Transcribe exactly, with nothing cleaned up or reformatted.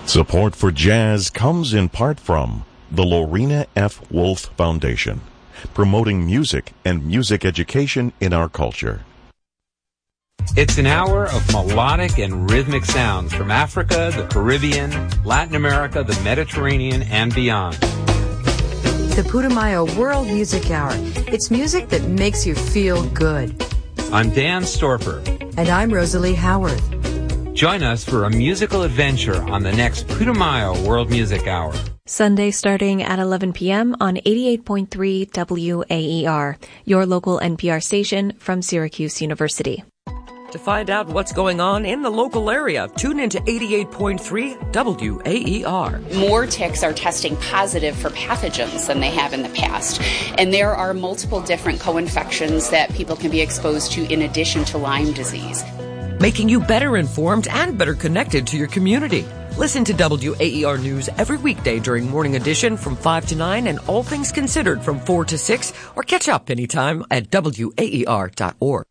Support for jazz comes in part from the Lorena F. Wolf Foundation, promoting music and music education in our culture. It's an hour of melodic and rhythmic sounds from Africa, the Caribbean, Latin America, the Mediterranean, and beyond. The Putumayo World Music Hour. It's music that makes you feel good. I'm Dan Storper. And I'm Rosalie Howarth. Join us for a musical adventure on the next Putumayo World Music Hour. Sunday starting at eleven p.m. on eighty-eight point three W A E R, your local N P R station from Syracuse University. To find out what's going on in the local area, tune into eighty-eight point three W A E R. More ticks are testing positive for pathogens than they have in the past. And there are multiple different co-infections that people can be exposed to in addition to Lyme disease. Making you better informed and better connected to your community. Listen to W A E R News every weekday during Morning Edition from five to nine and All Things Considered from four to six, or catch up anytime at W A E R dot org.